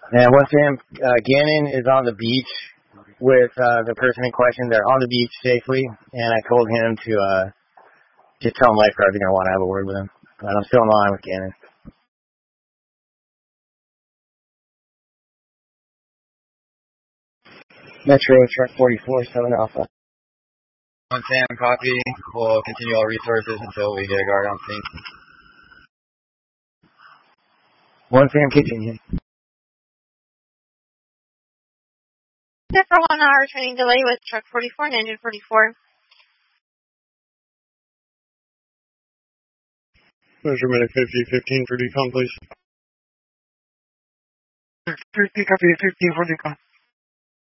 And once again, Gannon is on the beach with the person in question. They're on the beach safely, and I told him to just tell him lifeguards are going to want to have a word with him. But I'm still on the line with Gannon. Metro truck 44, 7 Alpha. On Sam, copy. We'll continue all resources until we get a guard on scene. 1 Sam kitchen. Set for 1 hour training delay with truck 44 and engine 44. Measurement 50, 15 for decom, please. 50, copy 15 for decom.